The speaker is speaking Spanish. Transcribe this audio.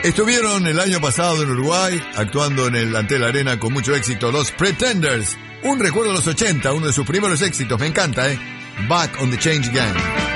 Estuvieron el año pasado en Uruguay, actuando en el Antel Arena con mucho éxito, los Pretenders. Un recuerdo de los 80, uno de sus primeros éxitos, me encanta, Back on the Change Gang.